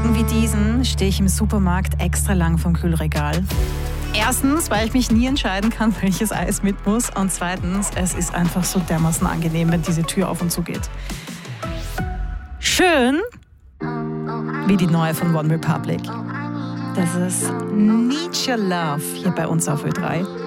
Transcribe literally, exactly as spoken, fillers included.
Tagen wie diesen stehe ich im Supermarkt extra lang vom Kühlregal. Erstens, weil ich mich nie entscheiden kann, welches Eis mit muss. Und zweitens, es ist einfach so dermaßen angenehm, wenn diese Tür auf und zu geht. Schön wie die neue von One Republic. Das ist Need Your Love hier bei uns auf Ö drei.